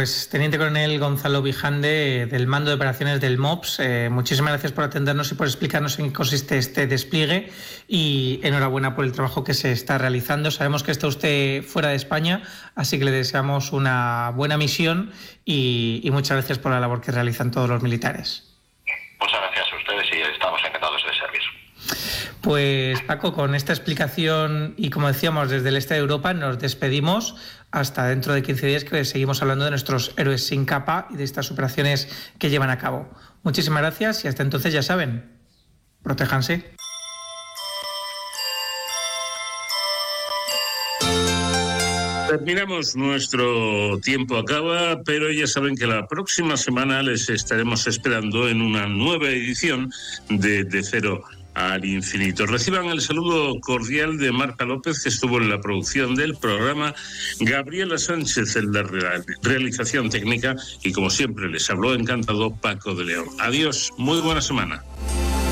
Pues Teniente Coronel Gonzalo Vijande, del Mando de Operaciones del MOPS, muchísimas gracias por atendernos y por explicarnos en qué consiste este despliegue, y enhorabuena por el trabajo que se está realizando. Sabemos que está usted fuera de España, así que le deseamos una buena misión y muchas gracias por la labor que realizan todos los militares. Muchas gracias a ustedes y estamos encantados de servir. Pues Paco, con esta explicación y como decíamos desde el este de Europa, nos despedimos hasta dentro de 15 días, que seguimos hablando de nuestros héroes sin capa y de estas operaciones que llevan a cabo. Muchísimas gracias y hasta entonces, ya saben, protéjanse. Terminamos, nuestro tiempo acaba, pero ya saben que la próxima semana les estaremos esperando en una nueva edición de Cero al Infinito. Reciban el saludo cordial de Marta López, que estuvo en la producción del programa, Gabriela Sánchez en la realización técnica y, como siempre, les habló encantado Paco de León. Adiós, muy buena semana.